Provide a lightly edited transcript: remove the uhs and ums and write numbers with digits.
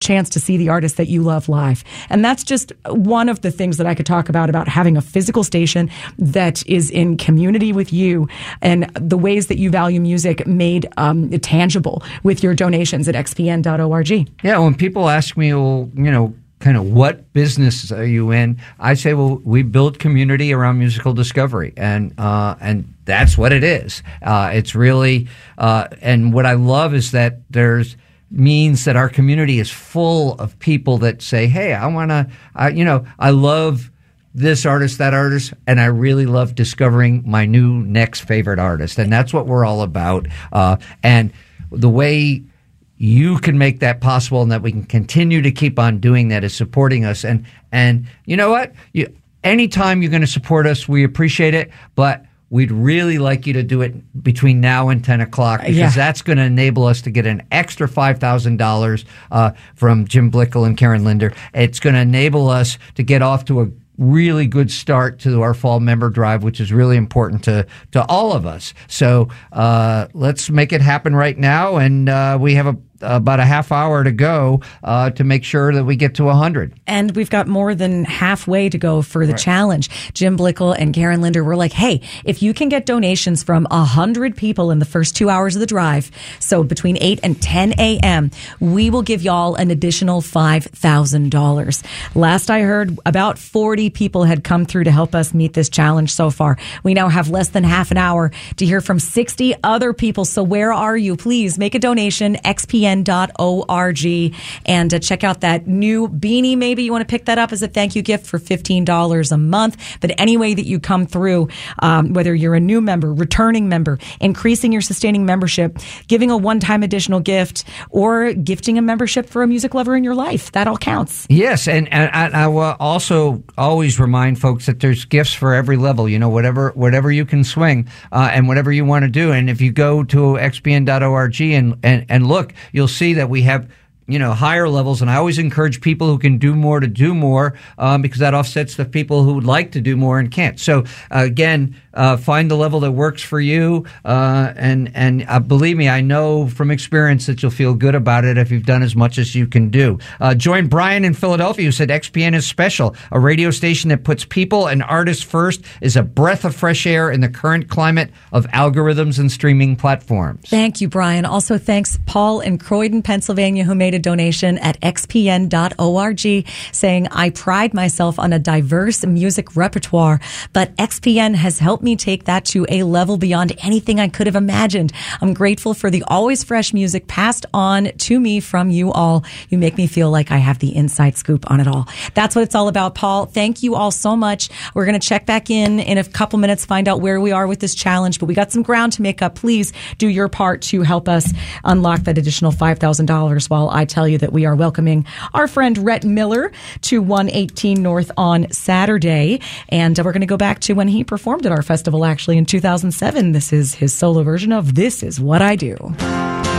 chance to see the artist that you love live. And that's just one of the things that I could talk about having a physical station that is in community with you and the ways that you value music made tangible with your donations at xpn.org. Yeah, when people ask me, well, kind of what business are you in? I say, well, we build community around musical discovery, and that's what it is. It's really, and what I love is that means that our community is full of people that say, hey, I love this artist, that artist, and I really love discovering my new next favorite artist. And that's what we're all about. And the way you can make that possible and that we can continue to keep on doing that is supporting us. And you know what? Anytime you're going to support us, we appreciate it, but we'd really like you to do it between now and 10 o'clock because that's going to enable us to get an extra $5,000 from Jim Blickel and Karen Linder. It's going to enable us to get off to a really good start to our fall member drive, which is really important to all of us. So let's make it happen right now. And we have about a half hour to go to make sure that we get to 100. And we've got more than halfway to go for the challenge. Jim Blickel and Karen Linder were like, hey, if you can get donations from 100 people in the first 2 hours of the drive, so between 8 and 10 a.m., we will give y'all an additional $5,000. Last I heard, about 40 people had come through to help us meet this challenge so far. We now have less than half an hour to hear from 60 other people. So where are you? Please make a donation, xpn.org, and check out that new beanie. Maybe you want to pick that up as a thank you gift for $15 a month. But any way that you come through, whether you're a new member, returning member, increasing your sustaining membership, giving a one-time additional gift, or gifting a membership for a music lover in your life, that all counts. Yes, and I will also always remind folks that there's gifts for every level, whatever you can swing and whatever you want to do. And if you go to xpn.org and look, you'll see that we have higher levels, and I always encourage people who can do more to do more because that offsets the people who would like to do more and can't. So again, find the level that works for you, and believe me, I know from experience that you'll feel good about it if you've done as much as you can do. Join Brian in Philadelphia, who said XPN is special. A radio station that puts people and artists first is a breath of fresh air in the current climate of algorithms and streaming platforms. Thank you, Brian. Also, thanks Paul in Croydon, Pennsylvania, who made a donation at xpn.org saying, I pride myself on a diverse music repertoire, but XPN has helped me take that to a level beyond anything I could have imagined. I'm grateful for the always fresh music passed on to me from you all. You make me feel like I have the inside scoop on it all. That's what it's all about, Paul. Thank you all so much. We're going to check back in a couple minutes, find out where we are with this challenge, but we got some ground to make up. Please do your part to help us unlock that additional $5,000 while I tell you that we are welcoming our friend Rhett Miller to 118 North on Saturday. And we're going to go back to when he performed at our festival actually in 2007. This is his solo version of This Is What I Do.